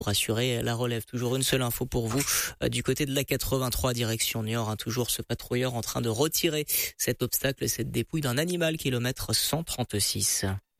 pour assurer la relève. Toujours une seule info pour vous du côté de la 83 direction Niort. Toujours ce patrouilleur en train de retirer cet obstacle, cette dépouille d'un animal, kilomètre 136.